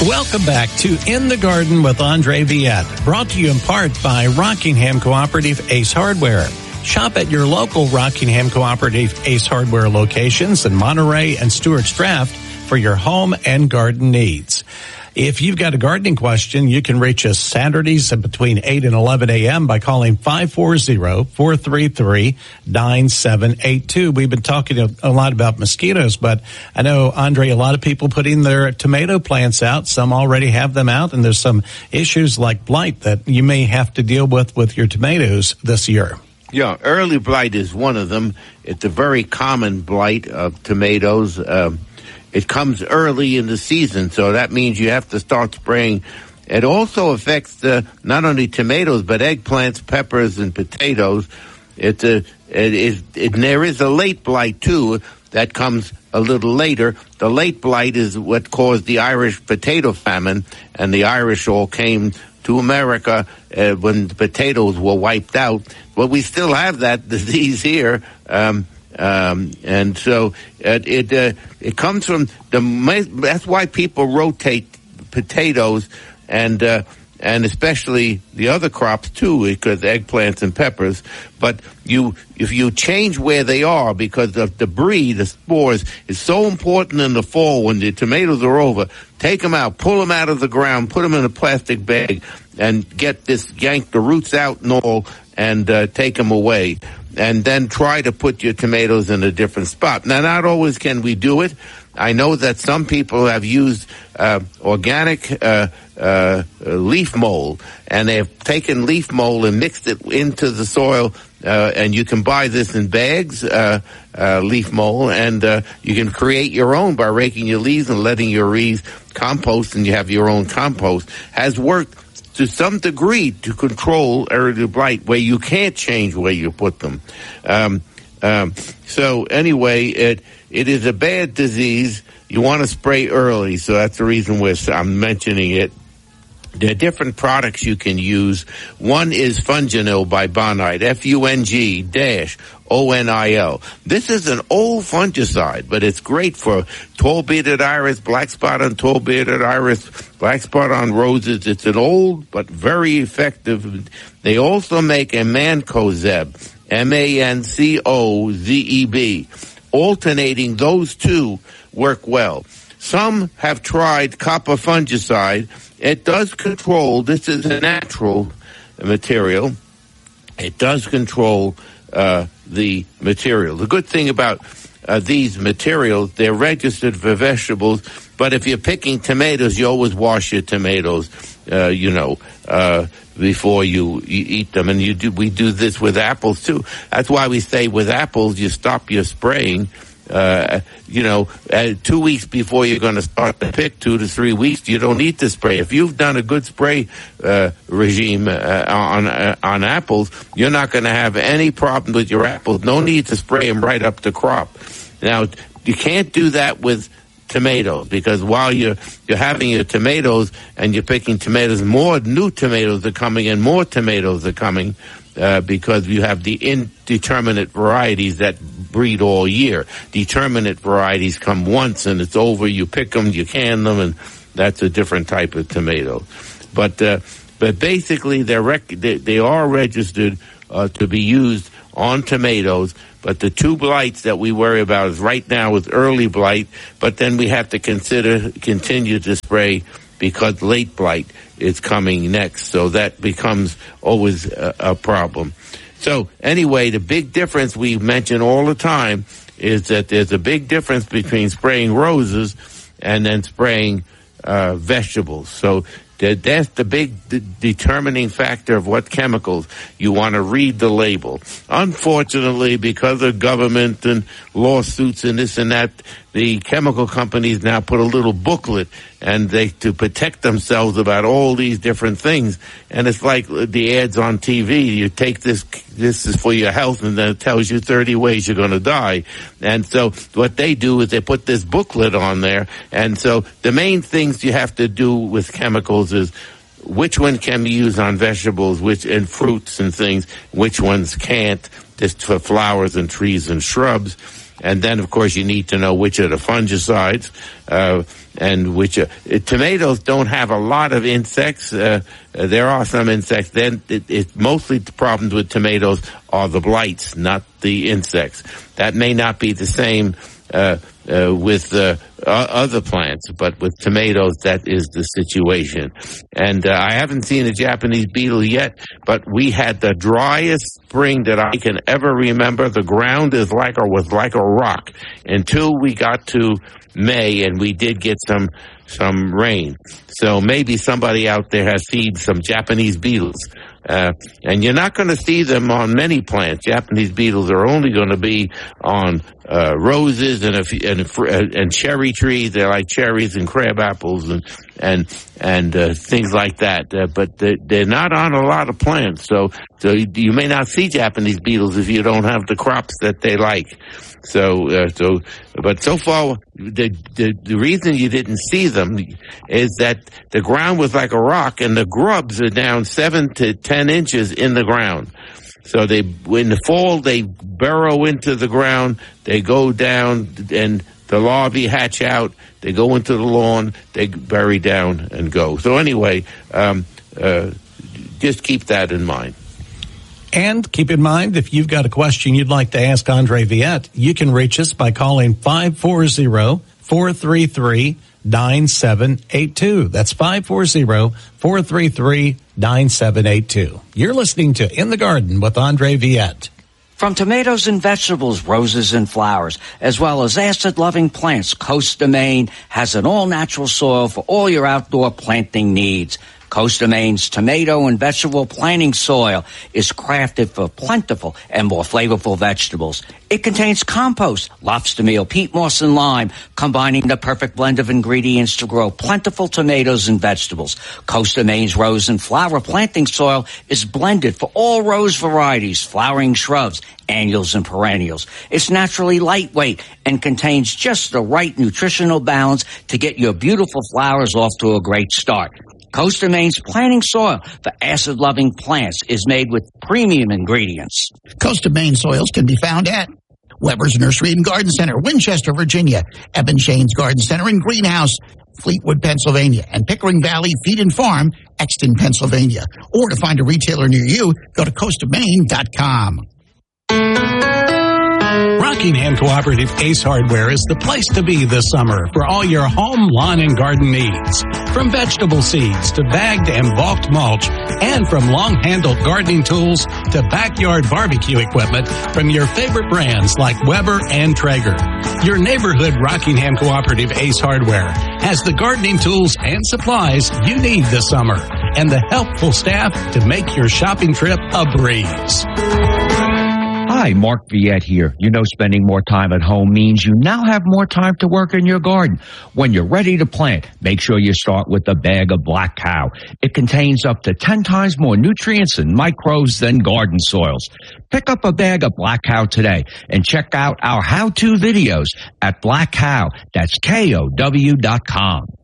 Welcome back to In the Garden with Andre Viette, brought to you in part by Rockingham Cooperative Ace Hardware. Shop at your local Rockingham Cooperative Ace Hardware locations in Monterey and Stewart's Draft for your home and garden needs. If you've got a gardening question, you can reach us Saturdays between 8 and 11 a.m. by calling 540-433-9782. We've been talking a lot about mosquitoes, but I know, Andre, a lot of people putting their tomato plants out. Some already have them out, and there's some issues like blight that you may have to deal with your tomatoes this year. Yeah, early blight is one of them. It's a very common blight of tomatoes. It comes early in the season, so that means you have to start spraying. It also affects not only tomatoes, but eggplants, peppers, and potatoes. There is a late blight, too, that comes a little later. The late blight is what caused the Irish potato famine, and the Irish all came to America when the potatoes were wiped out. But we still have that disease here. And so it comes from that's why people rotate potatoes and especially the other crops too, because eggplants and peppers. But if you change where they are, because of debris, the spores is so important in the fall when the tomatoes are over. Take them out, pull them out of the ground, put them in a plastic bag, and yank the roots out and all, and take them away. And then try to put your tomatoes in a different spot. Now, not always can we do it. I know that some people have used organic leaf mold, and they've taken leaf mold and mixed it into the soil, and you can buy this in bags, leaf mold, and you can create your own by raking your leaves and letting your leaves compost, and you have your own compost. Has worked to some degree to control early blight where you can't change where you put them. So anyway, it is a bad disease. You want to spray early, so that's the reason I'm mentioning it. There are different products you can use. One is Funginil by Bonide, Fung-ONIL. This is an old fungicide, but it's great for tall-bearded iris, black spot on tall-bearded iris, black spot on roses. It's an old but very effective. They also make a Mancozeb, Mancozeb. Alternating those two work well. Some have tried copper fungicide. It does control, this is a natural material. It does control the material. The good thing about these materials, they're registered for vegetables, but if you're picking tomatoes, you always wash your tomatoes, before you eat them. And we do this with apples too. That's why we say with apples, you stop your spraying 2 weeks before you're going to start to pick, 2 to 3 weeks, you don't need to spray. If you've done a good spray regime on apples, you're not going to have any problem with your apples. No need to spray them right up the crop. Now, you can't do that with tomatoes, because while you're having your tomatoes and you're picking tomatoes, more new tomatoes are coming and more tomatoes are coming. Because you have the indeterminate varieties that breed all year. Determinate varieties come once and it's over. You pick them, you can them, and that's a different type of tomato. But basically they are registered to be used on tomatoes. But the two blights that we worry about is right now is early blight, but then we have to continue to spray because late blight is coming next. So that becomes always a problem. So anyway, the big difference we mention all the time is that there's a big difference between spraying roses and then spraying vegetables. So that's the big determining factor of what chemicals you want to read the label. Unfortunately, because of government and lawsuits and this and that, the chemical companies now put a little booklet and to protect themselves about all these different things. And it's like the ads on TV. You take this is for your health, and then it tells you 30 ways you're going to die. And so what they do is they put this booklet on there. And so the main things you have to do with chemicals is which one can be used on vegetables, and fruits and things, which ones can't, just for flowers and trees and shrubs. And then, of course, you need to know which are the fungicides, and which tomatoes don't have a lot of insects. There are some insects. Then it's mostly the problems with tomatoes are the blights, not the insects. That may not be the same with other plants, but with tomatoes, that is the situation. And I haven't seen a Japanese beetle yet, but we had the driest spring that I can ever remember. The ground was like a rock until we got to May, and we did get some rain. So maybe somebody out there has seen some Japanese beetles. And you're not going to see them on many plants. Japanese beetles are only going to be on roses and cherry trees. They're like cherries and crab apples and things like that. But they're not on a lot of plants. So you may not see Japanese beetles if you don't have the crops that they like. But so far, the reason you didn't see them is that the ground was like a rock, and the grubs are down 7 to 10 inches in the ground. So in the fall, they burrow into the ground, they go down, and the larvae hatch out, they go into the lawn, they bury down and go. So anyway, just keep that in mind. And keep in mind, if you've got a question you'd like to ask Andre Viette, you can reach us by calling 540-433-9782. That's 540-433-9782. You're listening to In the Garden with Andre Viette. From tomatoes and vegetables, roses and flowers, as well as acid-loving plants, Costa Maine has an all-natural soil for all your outdoor planting needs. Costa Maine's tomato and vegetable planting soil is crafted for plentiful and more flavorful vegetables. It contains compost, lobster meal, peat moss, and lime, combining the perfect blend of ingredients to grow plentiful tomatoes and vegetables. Costa Maine's rose and flower planting soil is blended for all rose varieties, flowering shrubs, annuals, and perennials. It's naturally lightweight and contains just the right nutritional balance to get your beautiful flowers off to a great start. Costa Maine's planting soil for acid-loving plants is made with premium ingredients. Costa Maine soils can be found at Weber's Nursery and Garden Center, Winchester, Virginia, Eben Shane's Garden Center and Greenhouse, Fleetwood, Pennsylvania, and Pickering Valley Feed and Farm, Exton, Pennsylvania. Or to find a retailer near you, go to CostaMaine.com. Rockingham Cooperative Ace Hardware is the place to be this summer for all your home, lawn, and garden needs. From vegetable seeds to bagged and bulked mulch, and from long-handled gardening tools to backyard barbecue equipment from your favorite brands like Weber and Traeger. Your neighborhood Rockingham Cooperative Ace Hardware has the gardening tools and supplies you need this summer and the helpful staff to make your shopping trip a breeze. Hi, Mark Viette here. You know, spending more time at home means you now have more time to work in your garden. When you're ready to plant, make sure you start with a bag of Black Cow. It contains up to 10 times more nutrients and microbes than garden soils. Pick up a bag of Black Cow today and check out our how-to videos at Black Cow. That's KOW.com.